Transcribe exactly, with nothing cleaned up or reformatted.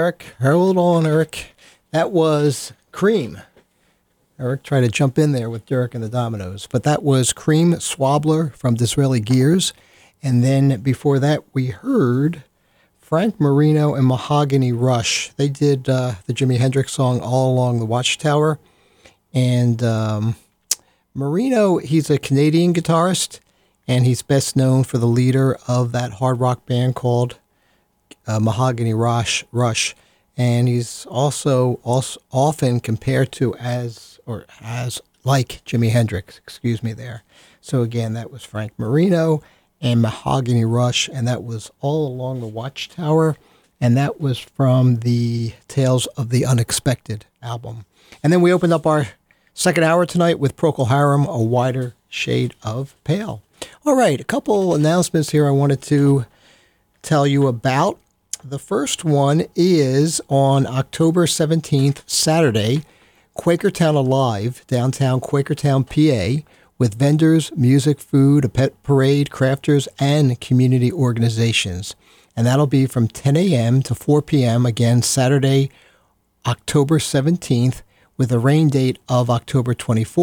Eric. Hold on, Eric. That was Cream. Eric tried to jump in there with Derek and the Dominoes, but that was Cream Swabler from Disraeli Gears. And then before that, we heard Frank Marino and Mahogany Rush. They did uh, the Jimi Hendrix song All Along the Watchtower. And um, Marino, he's a Canadian guitarist, and he's best known for the leader of that hard rock band called uh, Mahogany Rush. Rush. And he's also, also often compared to as, or as like Jimi Hendrix, excuse me there. So again, that was Frank Marino and Mahogany Rush, and that was All Along the Watchtower, and that was from the Tales of the Unexpected album. And then we opened up our second hour tonight with Procol Harum, A Wider Shade of Pale. All right, a couple announcements here I wanted to tell you about. The first one is on October seventeenth, Saturday, Quakertown Alive, downtown Quakertown, P A, with vendors, music, food, a pet parade, crafters, and community organizations. And that'll be from ten a.m. to four p.m., again, Saturday, October seventeenth, with a rain date of October twenty-fourth.